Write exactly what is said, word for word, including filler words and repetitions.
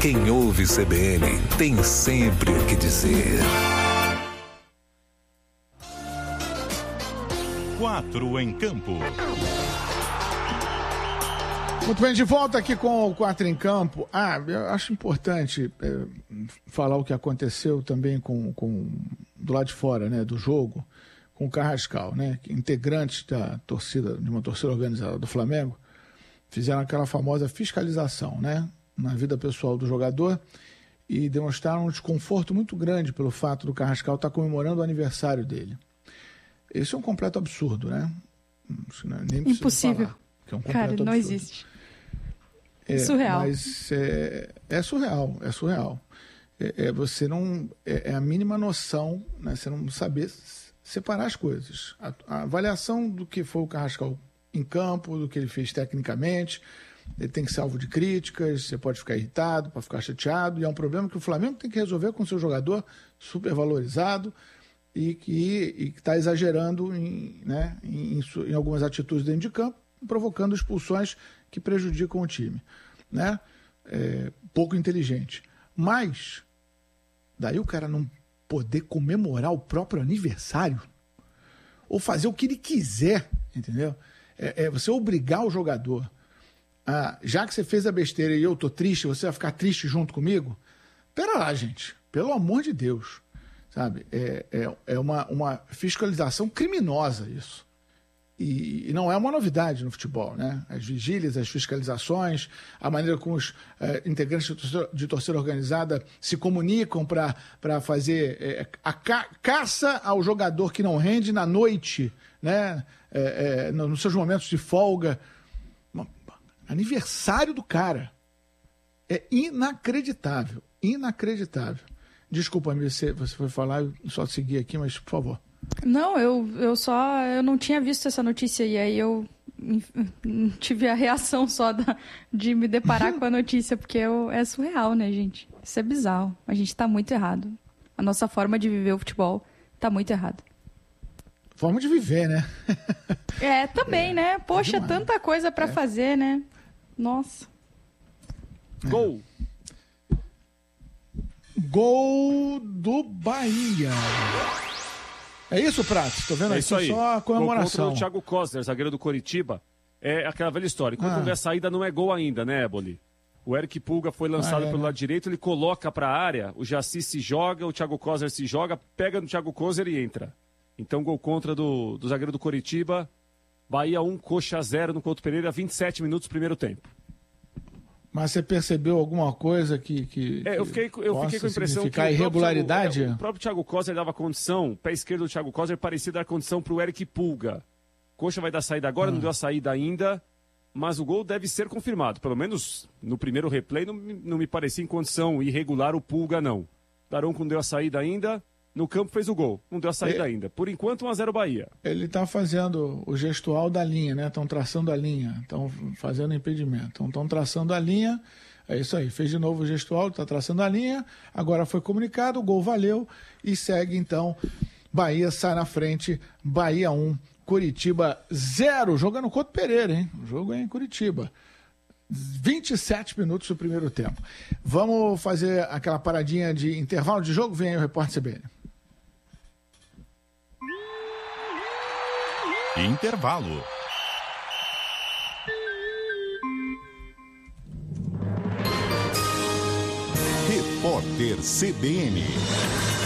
Quem ouve C B N tem sempre o que dizer. Quatro em campo. Muito bem, de volta aqui com o Quatro em Campo. Ah, eu acho importante é, falar o que aconteceu também com, com do lado de fora, né, do jogo, com o Carrascal, né, que integrantes da torcida, de uma torcida organizada do Flamengo, fizeram aquela famosa fiscalização, né, na vida pessoal do jogador e demonstraram um desconforto muito grande pelo fato do Carrascal estar comemorando o aniversário dele. Esse é um completo absurdo, né? Nem Impossível. Falar, que é um Cara, completo não absurdo. existe. É, surreal. Mas é, é surreal, é surreal. É, é você não... É, é a mínima noção, né? Você não saber separar as coisas. A, a avaliação do que foi o Carrascal em campo, do que ele fez tecnicamente, ele tem que ser alvo de críticas, você pode ficar irritado, pode ficar chateado, e é um problema que o Flamengo tem que resolver com o seu jogador supervalorizado e que está exagerando em, né, em, em algumas atitudes dentro de campo, provocando expulsões que prejudicam o time, né? É, pouco inteligente. Mas, daí o cara não poder comemorar o próprio aniversário ou fazer o que ele quiser, entendeu? É, é você obrigar o jogador a, já que você fez a besteira e eu tô triste, você vai ficar triste junto comigo? Pera lá, gente, pelo amor de Deus, sabe? É, é, é uma, uma fiscalização criminosa isso. E, e não é uma novidade no futebol, né? As vigílias, as fiscalizações, a maneira como os é, integrantes de torcida, de torcida organizada se comunicam para fazer é, a ca caça ao jogador que não rende na noite, né? É, é, nos seus momentos de folga. Aniversário do cara. É inacreditável, inacreditável. Desculpa, você, você foi falar, eu só segui aqui, mas por favor. Não, eu, eu só eu não tinha visto essa notícia e aí eu tive a reação só da, de me deparar com a notícia, porque eu, é surreal, né, gente? Isso é bizarro. A gente tá muito errado. A nossa forma de viver o futebol tá muito errada. Forma de viver, né? É, também, é, né? Poxa, é tanta coisa pra é. fazer, né? Nossa. Gol! Gol do Bahia. É isso, Prato? Estou vendo é aqui isso aí. Só a comemoração. Gol contra o Thiago Cosner, zagueiro do Coritiba. É aquela velha história. Quando ah. não der saída, não é gol ainda, né, Eboli? O Eric Pulga foi lançado ah, é, pelo lado direito, ele coloca para a área, o Jaci se joga, o Thiago Cosner se joga, pega no Thiago Cosner e entra. Então, gol contra do, do zagueiro do Coritiba. Bahia um, Coxa zero no Couto Pereira, vinte e sete minutos, primeiro tempo. Mas você percebeu alguma coisa que, que, é, eu fiquei, eu fiquei com a impressão que irregularidade? O próprio, Thiago, é, o próprio Thiago Cosner dava condição, pé esquerdo do Thiago Cosner parecia dar condição para o Eric Pulga. Coxa vai dar saída agora, ah. não deu a saída ainda, mas o gol deve ser confirmado. Pelo menos no primeiro replay não, não me parecia em condição irregular o Pulga, não. Daronco não deu a saída ainda, no campo fez o gol, não deu a saída é, ainda. Por enquanto, um a zero Bahia. Ele está fazendo o gestual da linha, né? Estão traçando a linha, estão fazendo impedimento. Estão traçando a linha, é isso aí. Fez de novo o gestual, está traçando a linha. Agora foi comunicado, o gol valeu e segue então. Bahia sai na frente, Bahia um, Coritiba zero. Joga no Couto Pereira, hein? O jogo é em Curitiba. vinte e sete minutos do primeiro tempo. Vamos fazer aquela paradinha de intervalo de jogo? Vem aí o repórter C B N. Intervalo. Repórter C B N.